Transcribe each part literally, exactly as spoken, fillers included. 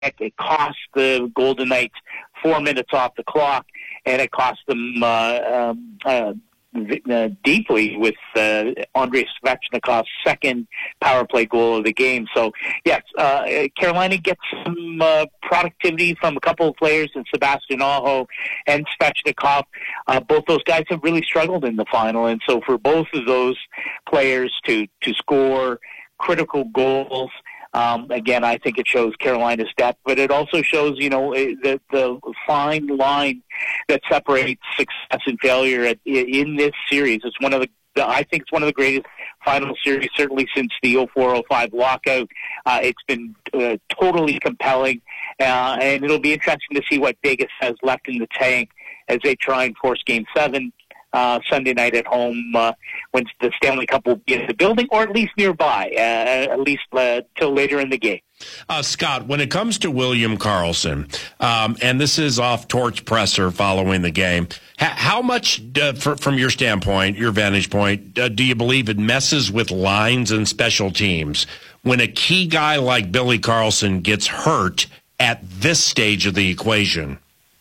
It cost the Golden Knights four minutes off the clock, and it cost them uh, um, uh, uh, deeply with uh, Andrei Svechnikov's second power play goal of the game. So, yes, uh, Carolina gets some uh, productivity from a couple of players in Sebastian Aho and Svechnikov. Uh, both those guys have really struggled in the final, and so for both of those players to, to score critical goals, Um, again, I think it shows Carolina's depth, but it also shows, you know, the, the fine line that separates success and failure at, in this series. It's one of the, I think it's one of the greatest final series, certainly since the oh four oh five lockout. Uh, it's been uh, totally compelling, uh, and it'll be interesting to see what Vegas has left in the tank as they try and force Game seven. Uh, Sunday night at home uh, when the Stanley Cup will be in the building, or at least nearby, uh, at least uh, till later in the game. Uh, Scott, when it comes to William Karlsson, um, and this is off Torch Presser following the game, ha- how much, uh, for, from your standpoint, your vantage point, uh, do you believe it messes with lines and special teams when a key guy like Billy Karlsson gets hurt at this stage of the equation?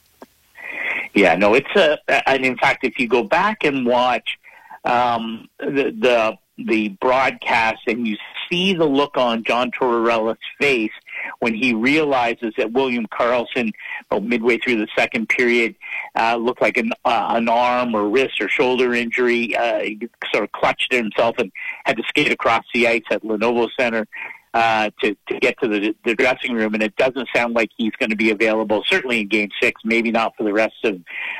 Yeah, no, it's a, and in fact, if you go back and watch um, the, the the broadcast and you see the look on John Tortorella's face when he realizes that William Karlsson, well, midway through the second period, uh, looked like an uh, an arm or wrist or shoulder injury, uh, he sort of clutched himself and had to skate across the ice at Lenovo Center. Uh, to, to get to the, the dressing room, and it doesn't sound like he's going to be available, certainly in Game six, maybe not for the rest of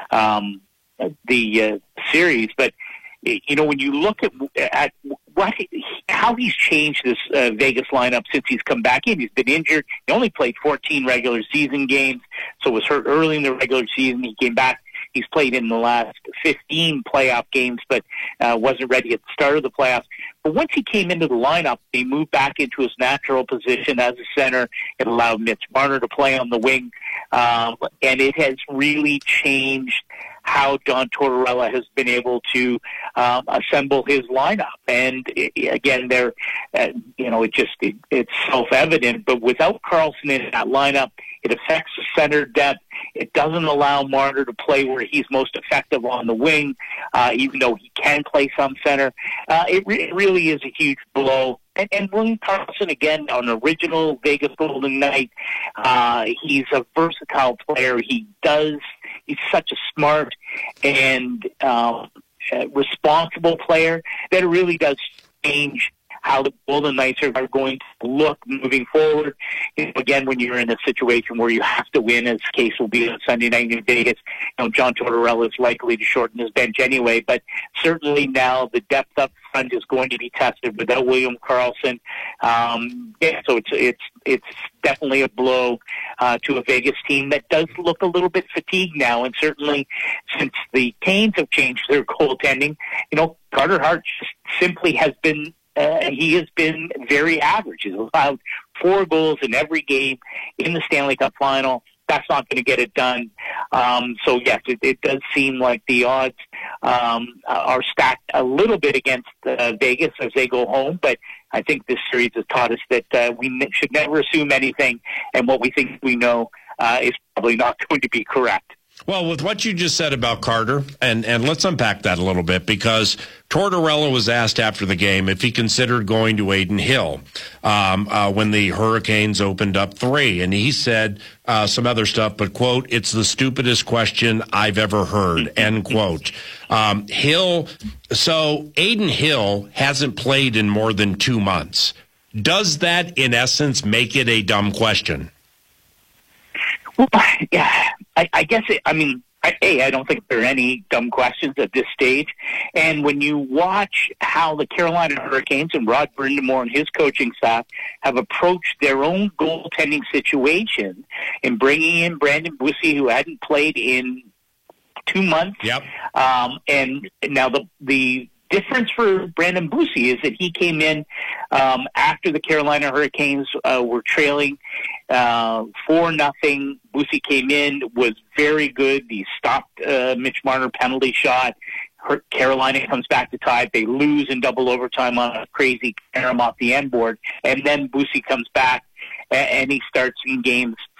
um, the uh, series. But, you know, when you look at, at what how he's changed this uh, Vegas lineup since he's come back in, he's been injured. He only played fourteen regular season games, so was hurt early in the regular season. He came back. He's played in the last fifteen playoff games, but uh, wasn't ready at the start of the playoffs. But once he came into the lineup, he moved back into his natural position as a center. It allowed Mitch Marner to play on the wing, um, and it has really changed how John Tortorella has been able to um, assemble his lineup. And it, again, there, uh, you know, it just it, it's self-evident. But without Karlsson in that lineup, it affects the center depth. It doesn't allow Marner to play where he's most effective on the wing, uh, even though he can play some center. Uh, it, re- it really is a huge blow. And, and William Karlsson, again, an original Vegas Golden Knight, uh, he's a versatile player. He does, he's such a smart and um, uh, responsible player that it really does change how the Golden Knights are going to look moving forward. You know, again, when you're in a situation where you have to win, as the case will be on Sunday night in Vegas, you know, John Tortorella is likely to shorten his bench anyway, but certainly now the depth up front is going to be tested without William Karlsson. Um, yeah, so it's it's it's definitely a blow uh, to a Vegas team that does look a little bit fatigued now, and certainly since the Canes have changed their goaltending, you know, Carter Hart just simply has been Uh, he has been very average. He's allowed four goals in every game in the Stanley Cup final. That's not going to get it done. Um, so, yes, it, it does seem like the odds um, are stacked a little bit against uh, Vegas as they go home. But I think this series has taught us that uh, we ne- should never assume anything, and what we think we know uh, is probably not going to be correct. Well, with what you just said about Carter, and, and let's unpack that a little bit, because Tortorella was asked after the game if he considered going to Adin Hill um, uh, when the Hurricanes opened up three. And he said uh, some other stuff, but, quote, it's the stupidest question I've ever heard, end quote. Um, Hill, so Adin Hill hasn't played in more than two months. Does that, in essence, make it a dumb question? Well, yeah, I, I guess, it, I mean, I, A, I don't think there are any dumb questions at this stage. And when you watch how the Carolina Hurricanes and Rod Brind'Amour and his coaching staff have approached their own goaltending situation in bringing in Brandon Bussi, who hadn't played in two months. Yep. Um, and now the the difference for Brandon Bussi is that he came in um, after the Carolina Hurricanes uh, were trailing uh, four nothing. Bussi came in, was very good. He stopped uh, Mitch Marner penalty shot. Her- Carolina comes back to tie. They lose in double overtime on a crazy carom off the end board, and then Bussi comes back and he starts in games